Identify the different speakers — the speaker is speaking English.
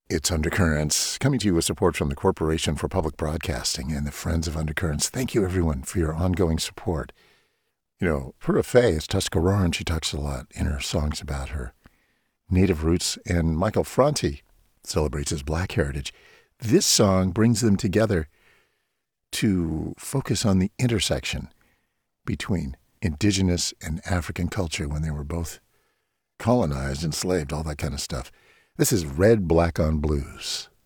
Speaker 1: It's Undercurrents, coming to you with support from the Corporation for Public Broadcasting and the Friends of Undercurrents. Thank you, everyone, for your ongoing support. You know, Pura Fé is Tuscaroran. She talks a lot in her songs about her native roots, and Michael Franti celebrates his Black heritage. This song brings them together to focus on the intersection between indigenous and African culture when they were both colonized, enslaved, all that kind of stuff. This is Red, Black on Blues.